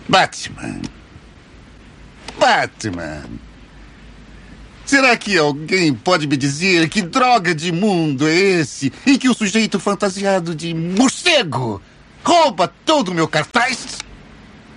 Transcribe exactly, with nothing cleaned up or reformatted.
Batman. Batman. Será que alguém pode me dizer que droga de mundo é esse em que o sujeito fantasiado de morcego rouba todo o meu cartaz?